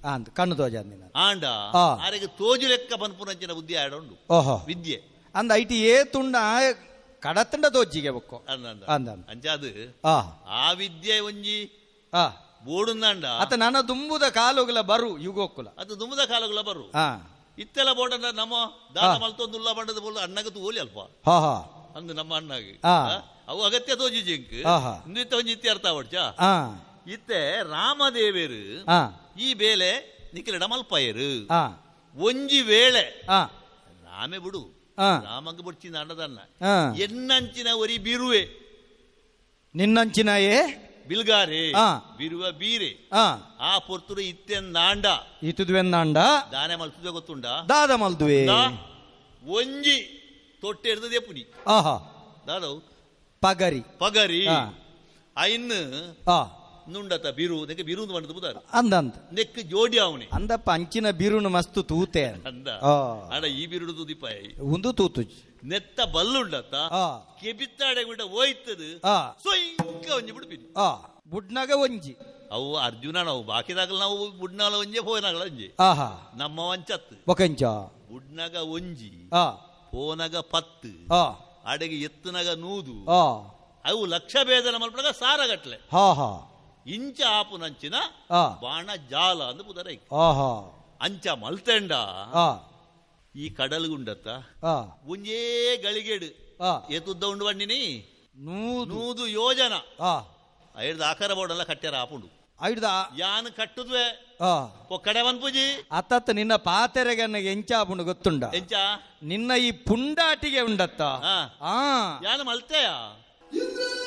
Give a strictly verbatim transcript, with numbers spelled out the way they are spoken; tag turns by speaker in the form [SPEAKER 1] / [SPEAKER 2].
[SPEAKER 1] ಅಂದ್ ಕಣ್ಣು ತೋಜ
[SPEAKER 2] ಆಂಡ ಆರೆಗೆ ತೋಜು ಲೆಕ್ಕ ಪನ್ಪುನಂಚಿನ ಬುದ್ಧಿ ಆಡೋಂಡು
[SPEAKER 1] ಓಹೋ
[SPEAKER 2] ವಿದ್ಯೆ
[SPEAKER 1] ಅಂದ ಐಟಿ ಏ ತುಂಡ ಕಡತಂಡ ತೋಜಿಗೆ ಬೊಕ್ಕ
[SPEAKER 2] ಅಂದ ಅಂಚಾದು ಆ ವಿದ್ಯೆ ಒಂಜಿ ಬೋಡುಂದಾಂಡ
[SPEAKER 1] ಅತ ನನ್ನ ದುಂಬುದ ಕಾಲುಗಳ ಬರು ಯುಗೋಕ್ಕುಲ
[SPEAKER 2] ಅದು ದುಂಬುದ ಕಾಲುಗಳ ಬರು ಇತ್ತೆಲ್ಲ ಬೋಡ ನಮ್ಮ ದಾನ ಮಲ್ತೊಂದುಲ್ಲ ಬಂಡದ ಬೋಲ್ ಅಣ್ಣಗ ತೂಲಿ ಅಲ್ಪ ಅಂದು ನಮ್ಮ ಅಣ್ಣಗೆ ಅವು ಅಗತ್ಯ ತೋಜಿ ಜಿಂಕ್ ಇಂದು ಇತ್ತ ಒಂಜಿ ಇತ್ತಿ ಅರ್ಥ ಅವಡ್ಚ ಇತ್ತೆ ರಾಮದೇವೇರು ಈ ಬೇಲೆ ನಿಖಿಲಿಡ ಮಲ್ಪಯರು ಒಂಜಿ ವೇಳೆ ರಾಮೆ ಬಿಡು ರಾಮಂಗ ಬುಡ್ಚಿನ ಅಂಡದನ್ನ ಎನ್ನಂಚಿನ ಒರಿ ಬಿರುವೆ
[SPEAKER 1] ನಿನ್ನಂಚಿನ ಏ
[SPEAKER 2] ಬಿಲ್ಗಾರೆ ಬಿರುವ ಬೀರೆ ಆ ಪೊರ್ತುಡು ಇತ್ತೆಂದಾಂಡ
[SPEAKER 1] ಇತುದ್ವೆಂದಾಂಡ
[SPEAKER 2] ದಾನೆ ಮಲ್ತುದ ಗೊತ್ತುಂಡ
[SPEAKER 1] ದಾದ ಮಲ್ದುವೆ
[SPEAKER 2] ಒಂಜಿ ತೊಟ್ಟೆ ಹಿಡ್ದದೆ ಪುನಿ
[SPEAKER 1] ಆಹಾ
[SPEAKER 2] ದಾದವು
[SPEAKER 1] ಪಗರಿ
[SPEAKER 2] ಪಗರಿ ಐನ್ ನುಂಡತ ಬಿರು ನೆಕ್ ಬಿರು ಬಂಡದು ಬುದಾರು
[SPEAKER 1] ಅಂದ ಅಂದ
[SPEAKER 2] ನೆಕ್ ಜೋಡಿ ಅವನಿ
[SPEAKER 1] ಅಂದ ಪಂಚಿನ ಬಿರುನು ಮಸ್ತು ತೂತೆ
[SPEAKER 2] ಅಂದ ಅಡ ಈ ಬಿರುಡು ತೂದಿಪಾಯಿ
[SPEAKER 1] ಒಂದು ತೂತು
[SPEAKER 2] ನೆತ್ತ ಬಲ್ಲುಂಡತ್ತ ಕೆಬಿತ್ತಾಡೆ ಬಿಡ ಹೋಯ್ತದು ಸೊಯ್ಕ ಒಂಜಿ ಬಿಡು ಬಿರು
[SPEAKER 1] ಬುಡ್ನಾಗ ಒಂಜಿ
[SPEAKER 2] ಅವು ಅರ್ಜುನ ನಾವು ಬಾಕಿದಾಗಲ ನಾವು ಬುಡ್ನಾಲ ಒಂಜೆ ಫೋನಾಗಲ ಒಂಜಿ
[SPEAKER 1] ಆಹಾ
[SPEAKER 2] ನಮ್ಮ ವಂಚತ್
[SPEAKER 1] ಬೊಕಂಚ
[SPEAKER 2] ಬುಡ್ನಾಗ ಒಂಜಿ ಫೋನಾಗ ಪತ್ತು ಅಡೆಗೆ ಎತ್ತನಾಗ ನೂದು ಅವು ಲಕ್ಷ ಭೇದನ ಮಲ್ಪನಾಗ ಸಾರಗಟ್ಲೆ ಇಂಚ ಆಪು ನಂಚಿನ ಬಾಣ ಜಾಲ ಅಂದ ಪುದರ ಅಂಚ ಮಲ್ತೆಂಡ ಈ ಕಡಲ್ಗುಂಡತ್ತ ಒಂಜೇ ಗಳಿಗೆಡು ಎತ್ತುದ್ದ ಉಂಡು ಬಂಡಿನಿ ನೂದು ಯೋಜನ ಐಡ್ದ ಆಕಾರ ಬೋರ್ಡೆಲ್ಲ ಕಟ್ಟ್ಯಾರ ಆಪುಂಡು ಐಡ್ದ ಯಾನ್ ಕಟ್ಟುದ್ವೆ ಒಕ್ಕಡೆ ವನ್ಪುಜಿ
[SPEAKER 1] ಅತ್ತತ್ತ ನಿನ್ನ ಪಾತೆರೆಗೆ ನನಗೆ ಎಂಚಾಪುಂಡು ಗೊತ್ತುಂಡ
[SPEAKER 2] ಎಂಚ
[SPEAKER 1] ನಿನ್ನ ಈ ಪುಂಡಾಟಿಗೆ ಉಂಡತ್ತ
[SPEAKER 2] ಯಾನು ಮಲ್ತೆಯ